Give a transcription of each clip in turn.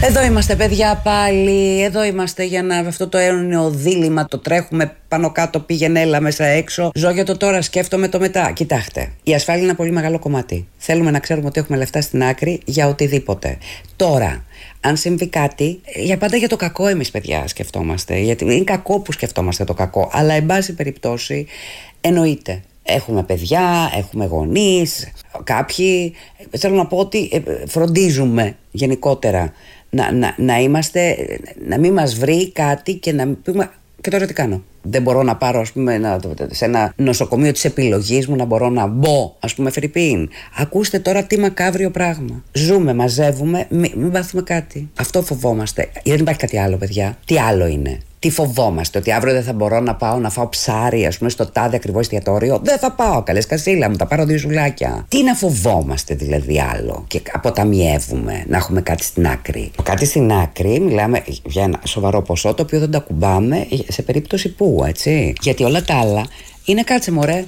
Εδώ είμαστε, παιδιά, πάλι. Εδώ είμαστε για να αυτό το αιώνιο δίλημμα το τρέχουμε πάνω κάτω, πήγαινε, έλα μέσα έξω. Ζω για το τώρα, σκέφτομαι το μετά. Κοιτάξτε, η ασφάλεια είναι ένα πολύ μεγάλο κομμάτι. Θέλουμε να ξέρουμε ότι έχουμε λεφτά στην άκρη για οτιδήποτε. Τώρα, αν συμβεί κάτι, για πάντα για το κακό εμείς, παιδιά, σκεφτόμαστε. Γιατί είναι κακό που σκεφτόμαστε το κακό. Αλλά, εν πάση περιπτώσει, εννοείται. Έχουμε παιδιά, έχουμε γονείς, κάποιοι. Θέλω να πω ότι φροντίζουμε γενικότερα να είμαστε, να μην μας βρει κάτι και να πούμε και τώρα τι κάνω. Δεν μπορώ να πάρω, ας πούμε, σε ένα νοσοκομείο της επιλογής μου, να μπορώ να μπω, ας πούμε, Φερρυπίν. Ακούστε τώρα τι μακάβριο πράγμα. Ζούμε, μαζεύουμε, μην πάθουμε κάτι. Αυτό φοβόμαστε. Δεν υπάρχει κάτι άλλο, παιδιά. Τι άλλο είναι? Τι φοβόμαστε? Ότι αύριο δεν θα μπορώ να πάω να φάω ψάρι, ας πούμε, στο τάδε ακριβό εστιατόριο? Δεν θα πάω, καλές Κασίλα μου, θα πάρω 2 ζουλάκια. Τι να φοβόμαστε δηλαδή άλλο? Και αποταμιεύουμε να έχουμε κάτι στην άκρη. Κάτι στην άκρη, μιλάμε για ένα σοβαρό ποσό το οποίο δεν τα κουμπάμε σε περίπτωση που, έτσι. Γιατί όλα τα άλλα είναι, κάτσε μωρέ,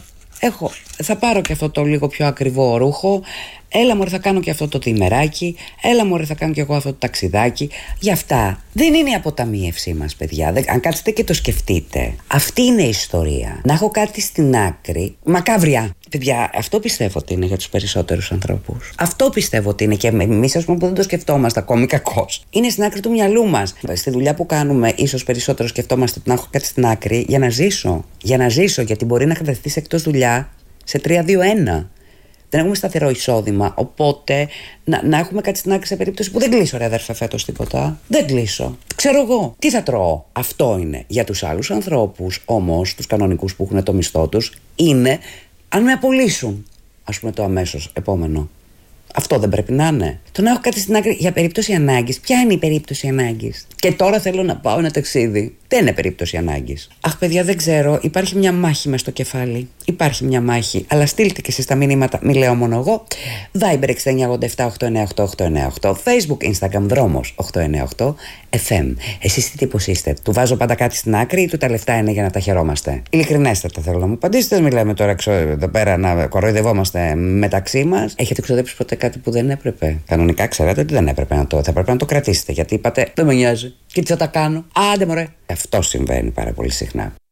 θα πάρω και αυτό το λίγο πιο ακριβό ρούχο. Έλα μωρέ, θα κάνω και αυτό το τιμεράκι. Έλα μωρέ, θα κάνω και εγώ αυτό το ταξιδάκι. Γι' αυτά δεν είναι η αποταμίευσή μας, παιδιά. Αν κάτσετε και το σκεφτείτε, αυτή είναι η ιστορία. Να έχω κάτι στην άκρη. Μακάβρια. Παιδιά, αυτό πιστεύω ότι είναι για τους περισσότερους ανθρώπους. Αυτό πιστεύω ότι είναι και εμείς, ας πούμε, που δεν το σκεφτόμαστε ακόμη κακώς. Είναι στην άκρη του μυαλού μας. Στη δουλειά που κάνουμε, ίσως περισσότερο σκεφτόμαστε ότι να έχω κάτι στην άκρη για να ζήσω. Για να ζήσω, γιατί μπορεί να βρεθείς εκτός δουλειά σε 3-2-1. Δεν έχουμε σταθερό εισόδημα. Οπότε να έχουμε κάτι στην άκρη σε περίπτωση που δεν κλείσω, ρε αδέρφε, φέτος τίποτα. Δεν κλείσω. Ξέρω εγώ. Τι θα τρώω? Αυτό είναι. Για τους άλλους ανθρώπους, όμως, τους κανονικούς που έχουν το μισθό τους, είναι αν με απολύσουν, ας πούμε, το αμέσως επόμενο. Αυτό δεν πρέπει να είναι? Το να έχω κάτι στην άκρη για περίπτωση ανάγκης. Ποια είναι η περίπτωση ανάγκης? Και τώρα θέλω να πάω ένα ταξίδι. Δεν είναι περίπτωση ανάγκης. Αχ, παιδιά, δεν ξέρω. Υπάρχει μια μάχη μες στο κεφάλι. Υπάρχει μια μάχη. Αλλά στείλτε και εσείς τα μηνύματα. Μη λέω μόνο εγώ. Viber 6987-898-898. Facebook, Instagram, Δρόμος 898. FM. Εσείς τι τύπος είστε? Του βάζω πάντα κάτι στην άκρη ή του τα λεφτά είναι για να τα χαιρόμαστε? Ειλικρινέστατα θέλω να μου απαντήσετε. Μιλάμε τώρα εδώ πέρα να κοροϊδευόμαστε μεταξύ μας. Έχετε ξοδέψει ποτέ κάτι που δεν έπρεπε? Κανονικά ξέρετε ότι δεν έπρεπε να το. Θα έπρεπε να το κρατήσετε. Γιατί είπατε δεν με νοιάζει. Και τι θα τα κάνω? Άντε μωρέ. Αυτό συμβαίνει πάρα πολύ συχνά.